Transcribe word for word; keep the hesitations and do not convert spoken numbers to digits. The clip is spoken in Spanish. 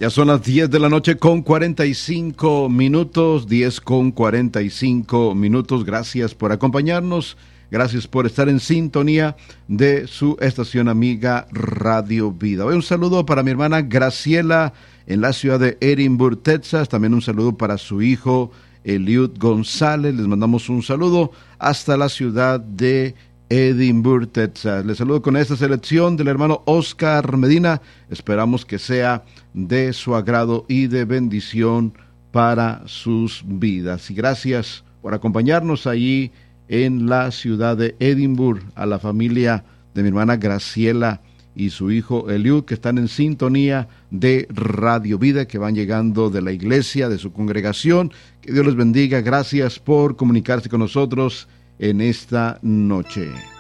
Ya son las diez de la noche con cuarenta y cinco minutos, diez con cuarenta y cinco minutos. Gracias por acompañarnos, gracias por estar en sintonía de su estación amiga Radio Vida. Hoy un saludo para mi hermana Graciela en la ciudad de Edinburgh, Texas. También un saludo para su hijo Eliud González. Les mandamos un saludo hasta la ciudad de Edinburgh, Texas. Les saludo con esta selección del hermano Oscar Medina. Esperamos que sea de su agrado y de bendición para sus vidas. Y gracias por acompañarnos allí en la ciudad de Edinburgh, a la familia de mi hermana Graciela y su hijo Eliud, que están en sintonía de Radio Vida, que van llegando de la iglesia, de su congregación. Que Dios les bendiga. Gracias por comunicarse con nosotros en esta noche.